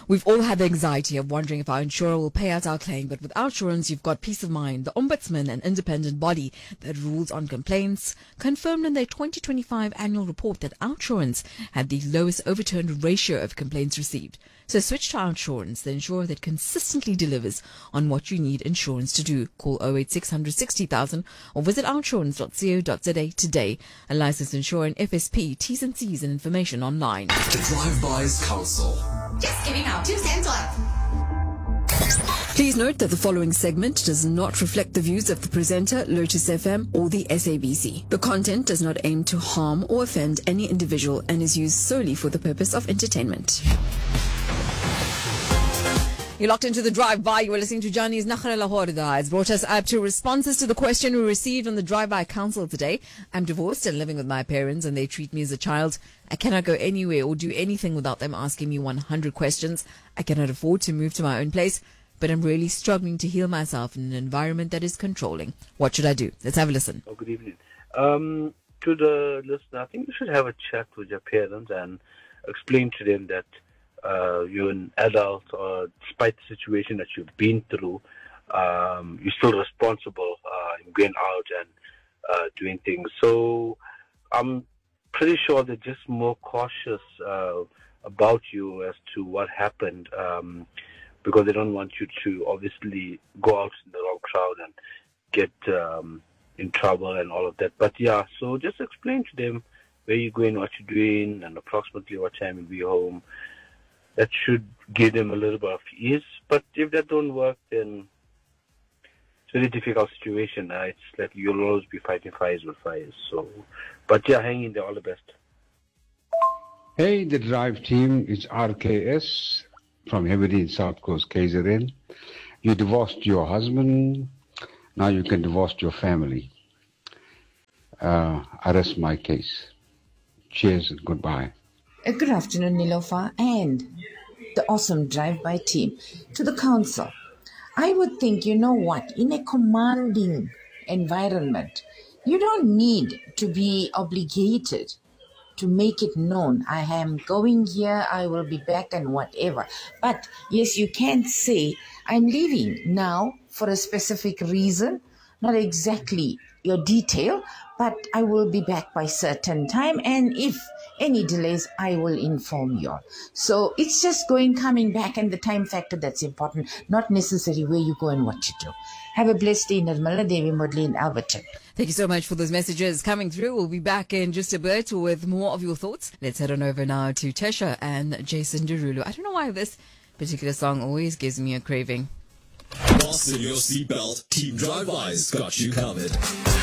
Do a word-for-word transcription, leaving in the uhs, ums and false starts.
We've all had the anxiety of wondering if our insurer will pay out our claim, but with Outsurance, you've got peace of mind. The Ombudsman, an independent body that rules on complaints, confirmed in their twenty twenty-five annual report that Outsurance had the lowest overturned ratio of complaints received. So switch to Outsurance, the insurer that consistently delivers on what you need insurance to do. Call oh eight six hundred sixty thousand or visit outsurance dot co dot za today. A licensed insurer and F S P, T's and C's and information online. The Drive-Bys Council. Just giving out two cents worth. Please note that the following segment does not reflect the views of the presenter, Lotus F M, or the S A B C. The content does not aim to harm or offend any individual and is used solely for the purpose of entertainment. You're locked into the Drive-By. You were listening to Johnny's Nakharela Horda. It's brought us up to responses to the question we received on the Drive-By Council today. I'm divorced and living with my parents, and they treat me as a child. I cannot go anywhere or do anything without them asking me one hundred questions. I cannot afford to move to my own place, but I'm really struggling to heal myself in an environment that is controlling. What should I do? Let's have a listen. Oh, good evening. Um, to the listener, I think you should have a chat with your parents and explain to them that Uh, you're an adult, or despite the situation that you've been through, um, you're still responsible uh, in going out and uh, doing things. So I'm pretty sure they're just more cautious uh, about you as to what happened, um, because they don't want you to obviously go out in the wrong crowd and get um, in trouble and all of that. But yeah, so just explain to them where you're going, what you're doing, and approximately what time you'll be home. That should give them a little bit of ease. But if that don't work, then it's a really difficult situation. Uh, it's like you'll always be fighting fires with fires. So, but yeah, hang in there. All the best. Hey, the Drive team. It's R K S from Heavily South Coast, K Z N. You divorced your husband. Now you can divorce your family. Uh, I rest my case. Cheers and goodbye. Uh, Good afternoon, Nilofa, and the awesome Drive-By team. To the council, I would think, you know what, in a commanding environment, you don't need to be obligated to make it known. I am going here, I will be back, and whatever. But yes, you can say, I'm leaving now for a specific reason, not exactly your detail, but I will be back by certain time, and if any delays, I will inform you all. So it's just going, coming back, and the time factor that's important, not necessarily where you go and what you do. Have a blessed day, Nirmala Devi Mudley in Alberton. Thank you so much for those messages coming through. We'll be back in just a bit with more of your thoughts. Let's head on over now to Tesha and Jason Derulo. I don't know why this particular song always gives me a craving. Fasten your seatbelt. Team Drive-Bys got you covered.